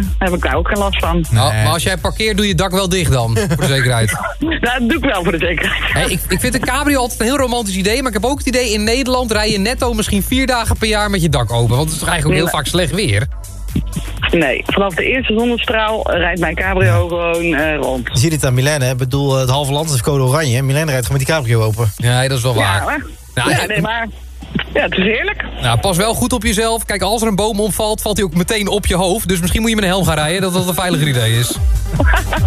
heb ik daar ook geen last van. Nou, maar als jij parkeert, doe je dak wel dicht dan, voor de zekerheid. Nou, dat doe ik wel voor de zekerheid. Hey, ik vind een cabrio altijd een heel romantisch idee, maar ik heb ook het idee, in Nederland rij je netto misschien 4 dagen per jaar met je dak open. Want het is toch eigenlijk ook heel vaak slecht weer. Nee, vanaf de eerste zonnestraal rijdt mijn cabrio gewoon rond. Je ziet het aan Milène, hè? Ik bedoel, het halve land is code oranje. Milène rijdt gewoon met die cabrio open. Ja, dat is wel waar. Ja, Nou, ja, nee, maar ja, het is heerlijk. Nou, pas wel goed op jezelf. Kijk, als er een boom omvalt, valt hij ook meteen op je hoofd. Dus misschien moet je met een helm gaan rijden, dat dat een veiliger idee is.